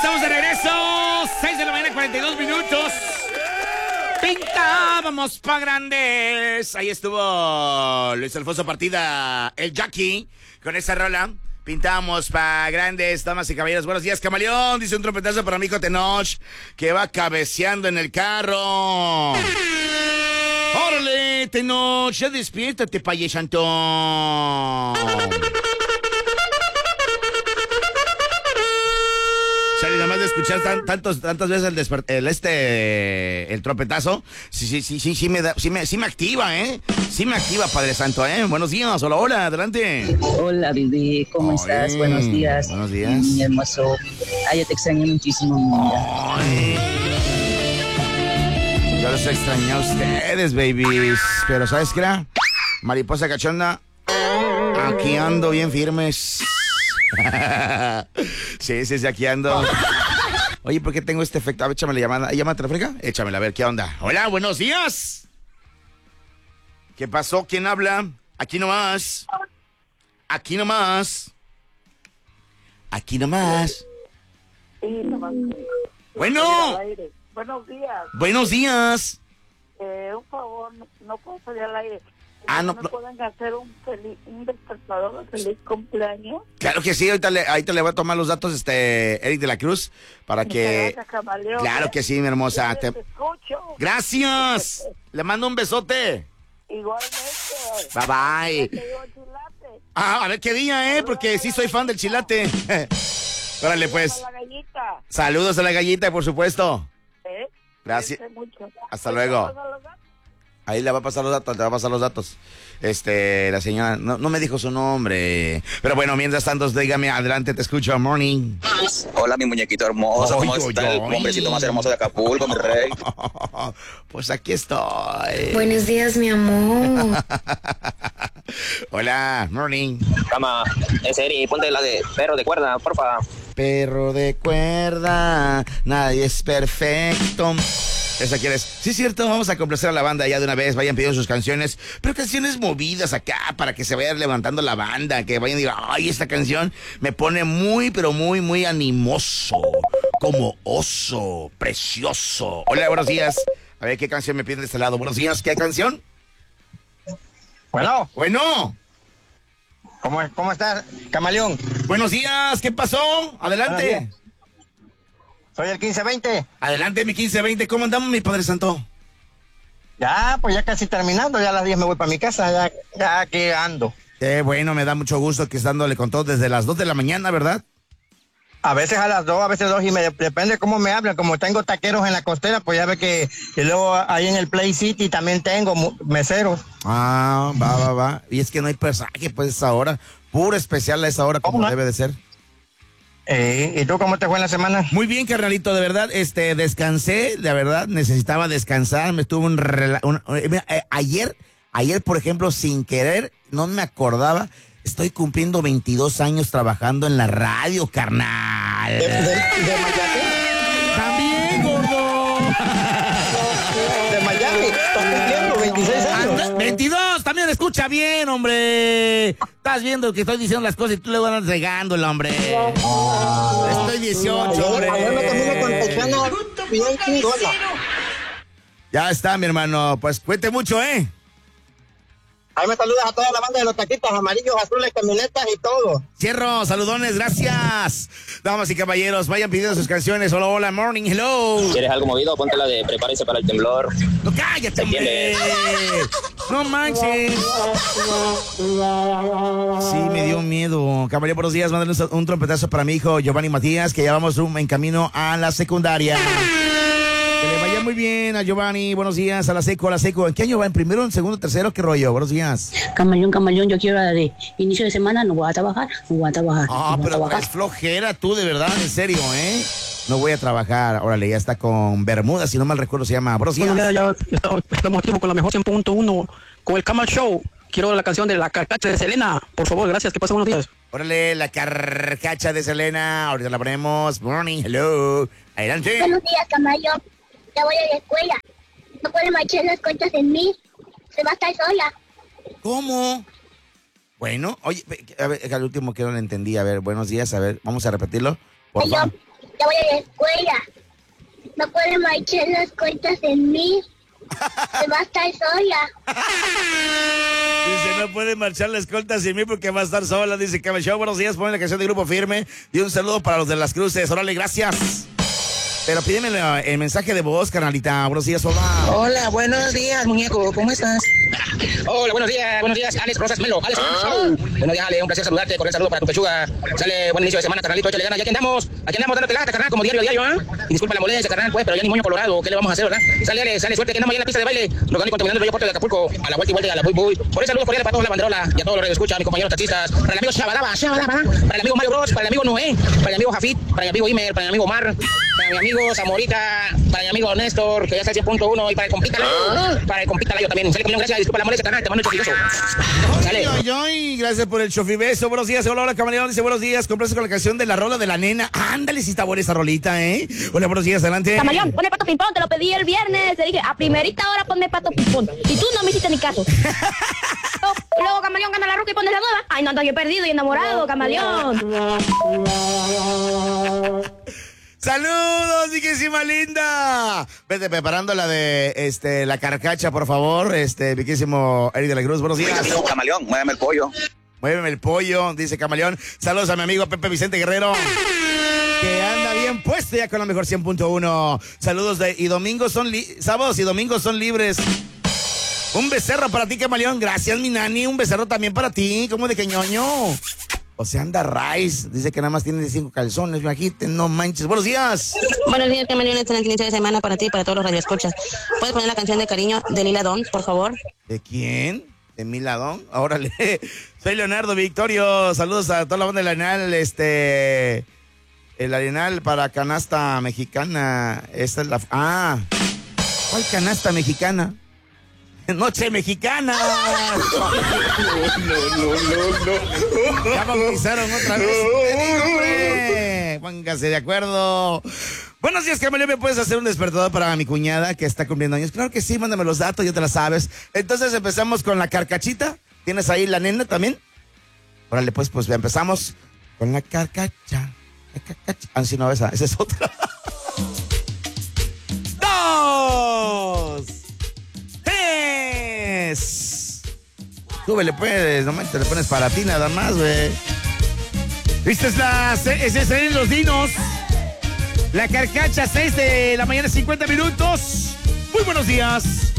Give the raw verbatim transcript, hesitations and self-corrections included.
estamos de regreso. seis de la mañana, cuarenta y dos minutos. Pintábamos pa' grandes. Ahí estuvo Luis Alfonso Partida, el Jackie, con esa rola. Pintábamos pa' grandes, damas y caballeros. Buenos días, camaleón. Dice un trompetazo para mi hijo Tenoch, que va cabeceando en el carro. ¡Órale, Tenoch! Ya despiértate, paye Santón. Sale, nada más de escuchar tan, tantos, tantas veces el, desper, el este el trompetazo, sí, sí, sí, sí, sí me da, sí me, sí me activa, ¿eh? Sí me activa, Padre Santo, ¿eh? Buenos días, hola, hola, adelante. Hola, bebé, ¿cómo Ay, estás? Buenos días. Buenos días. Mi hermoso. Ay, yo te extrañé muchísimo, mi vida. Ay. Yo los extrañé a ustedes, babies. Pero ¿sabes qué era? Mariposa cachonda, aquí ando bien firmes. Sí, sí, sí, aquí ando. Oye, ¿por qué tengo este efecto? A ver, échame la llamada. ¿Llama telefónica? Échamela, a ver, ¿qué onda? Hola, buenos días. ¿Qué pasó? ¿Quién habla? Aquí nomás. Aquí nomás. Aquí nomás. Sí, nomás. Bueno. Buenos días. Buenos días. Eh, un favor, no, no puedo salir al aire. Ah, no, ¿Me no. pueden hacer un feliz, un despertador de feliz cumpleaños? Claro que sí, ahorita le, ahorita le voy a tomar los datos, este, Eric de la Cruz, para que... Gracias, camaleón. Claro que sí, mi hermosa. Te... Te... escucho. Gracias. Le mando un besote. Igualmente. Bye bye. Te digo chilate. Ah, a ver qué día, eh, porque sí soy fan del chilate. Órale, pues. La gallita. Saludos a la gallita, por supuesto. ¿Eh? Gracias. Mucho. Hasta luego. Ahí le va a pasar los datos, le va a pasar los datos. Este, la señora, no, no me dijo su nombre. Pero bueno, mientras tanto, dígame, adelante, te escucho, morning. Hola, mi muñequito hermoso, ¿cómo Oy, está oy, el oy. hombrecito más hermoso de Acapulco, mi rey? Pues aquí estoy. Buenos días, mi amor. Hola, morning. Cama, en serio, ponte la de perro de cuerda, porfa. Perro de cuerda, nadie es perfecto. ¿Esa quieres? Sí, es cierto, vamos a complacer a la banda ya de una vez, vayan pidiendo sus canciones, pero canciones movidas acá, para que se vaya levantando la banda, que vayan y digan, ay, esta canción me pone muy, pero muy, muy animoso, como oso, precioso. Hola, buenos días. A ver, ¿qué canción me piden de este lado? Buenos días, ¿qué canción? Bueno. Bueno. ¿Cómo, cómo estás, camaleón? Buenos días, ¿qué pasó? Adelante. Soy el quince veinte. Adelante, mi quince veinte. ¿Cómo andamos, mi Padre Santo? Ya, pues ya casi terminando. Ya a las diez me voy para mi casa. Ya, ya aquí ando. Eh, bueno, me da mucho gusto que dándole con todo desde las dos de la mañana, ¿verdad? A veces a las dos, a veces dos, y me depende cómo me hablan. Como tengo taqueros en la costera, pues ya ve que... Y luego ahí en el Play City también tengo meseros. Ah, va, va, va. Y es que no hay pasaje, pues, a esa hora. Puro especial a esa hora, como ¿Cómo? debe de ser. Eh, ¿Y tú cómo te fue en la semana? Muy bien, carnalito, de verdad, este, descansé, de verdad, necesitaba descansar, me estuvo un, rela un eh, mira, eh, ayer, ayer, por ejemplo, sin querer, no me acordaba, estoy cumpliendo veintidós años trabajando en la radio, carnal. ¿De, de, de Miami? También, gordo. De Miami, estás cumpliendo veintiséis años. Anda, veintidós, también escucha bien, hombre. Estás viendo que estoy diciendo las cosas y tú le vas regando el hombre. Estoy dieciocho, hombre. Ayer me comí una campechana bien chingona. Ya está, mi hermano. Pues cuente mucho, ¿eh? Ahí me saludas a toda la banda de los taquitos amarillos, azules, camionetas y todo. Cierro, saludones, gracias. Damas y caballeros, vayan pidiendo sus canciones. Hola, hola, morning, hello. ¿Quieres algo movido? Ponte la de prepárese para el temblor. No, cállate, hombre. No manches. Sí, me dio miedo. Caballero, buenos días. Mándale un, un trompetazo para mi hijo Giovanni Matías, que ya vamos en camino a la secundaria. Que le vaya muy bien a Giovanni. Buenos días, a la seco, a la seco. ¿En qué año va? ¿En primero, en segundo, tercero? ¿Qué rollo? Buenos días. Camaleón, camaleón, yo quiero la de inicio de semana, no voy a trabajar, no voy a trabajar. Ah, no voy a pero trabajar. es flojera tú, de verdad, en serio, ¿eh? No voy a trabajar. Órale, ya está con Bermuda, si no mal recuerdo se llama. Buenos días. Bueno, ya, ya estamos, estamos aquí con la mejor cien punto uno, con el Camal Show. Quiero la canción de La Carcacha de Selena. Por favor, gracias. ¿Qué pasa? Buenos días. Órale, la carcacha de Selena. Ahorita la ponemos. Morning, hello. Adelante. Buenos días, Camaleón. Ya voy a la escuela. No puede marchar las cuentas en mí. Se va a estar sola. ¿Cómo? Bueno, oye, a ver, al último que no lo entendí. A ver, buenos días. A ver, vamos a repetirlo. Por favor. Camaleón, Ya voy a la escuela. No puede marchar las cuentas en mí. Se va a estar sola. Dice, no puede marchar la escolta sin mí porque va a estar sola. Dice, Cama Show, buenos días, ponen la canción de Grupo Firme. Y un saludo para los de las cruces. Órale, gracias. Pero pídeme el mensaje de voz, carnalita. Buenos días, hola. Hola, buenos días, muñeco. ¿Cómo estás? Hola, buenos días, buenos días, Alex Rosas Melo. Alex Rosas Melo. Buenos días, Ale, un placer saludarte. Con el saludo para tu pechuga. Sale buen inicio de semana, carnalito. Échale ganas. Ya que andamos, aquí andamos dándote lata, carnal, como diario, diario, ¿ah? ¿eh? Y disculpa la molestia, carnal, pues, pero ya ni moño colorado. ¿Qué le vamos a hacer, verdad? Sale, Ale, sale, suerte que andamos allá en la pista de baile. Lo gané contaminando el bello puerto de Acapulco. A la vuelta y vuelta, a la buy buy. Por eso saludos cordiales para todos la banderola y a todos los que escuchan, mis compañeros taxistas. Para el amigo Shabadaba, Shabadaba. Para el amigo Mario Bros, para el amigo Noé, para el amigo Jafit, para el amigo Imer, para el amigo Omar, para mi amigo Zamorita, para mi amigo Néstor, que ya está al cien punto uno, y para el compita Layo, para el compita Layo también. Sale, gracias, disculpa la molestia, carnal, te mando un chofibeso. Sale. Ay, ay, gracias por el chofibeso. Buenos días, hola, hola, camaleón. Dice, buenos días, complace con la canción de La Rola de la Nena. Ándale, si está buena esa rolita, ¿eh? Hola, buenos días, adelante. Camaleón, pon el Pato Pimpón, te lo pedí el viernes. Te dije, a primerita hora ponme Pato Pimpón. Y tú no me hiciste ni caso. Luego, Camaleón, gana la ruca y pones la nueva. Ay, no, ando yo perdido y enamorado, Camaleón. ¡Saludos, Viquísima linda! Vete preparando la de este la carcacha, por favor. Este, Viquísimo Eric de la Cruz, buenos días. Camaleón, muéveme el pollo. Muéveme el pollo, dice Camaleón. Saludos a mi amigo Pepe Vicente Guerrero, que anda bien puesto ya con la mejor cien punto uno. Saludos de y domingos son li sábados y domingos son libres. Un becerro para ti, Camaleón. Gracias, mi nani. Un becerro también para ti. ¿Cómo de que ñoño? O sea, anda Rice. Dice que nada más tiene cinco calzones. Imagínate, no manches. Buenos días. Buenos días, Camaleón. Excelente inicio de semana para ti y para todos los radioescuchas. ¿Puedes poner la canción de cariño de Lila Don, por favor? ¿De quién? ¿De Miladón? Órale. Soy Leonardo Victorio. Saludos a toda la banda del Arenal. Este... El Arenal para canasta mexicana. Esta es la... Ah. ¿Cuál canasta mexicana? Noche mexicana. No, no, no, no, no. Ya bautizaron otra vez. ¡Hombre! Póngase de acuerdo. Buenos días, Camaleón. ¿Me puedes hacer un despertador para mi cuñada que está cumpliendo años? Claro que sí, mándame los datos, ya te la sabes. Entonces empezamos con la carcachita. ¿Tienes ahí la nena también? Órale, pues, pues empezamos con la carcacha. La carcacha. Ah, sí, no, esa, esa es otra. ¡Dos! Súbele pues, no manches, te le pones para ti nada más, güey. ¿Viste? Es la, es esa en los dinos. La carcacha, seis de la mañana, cincuenta minutos. Muy buenos días.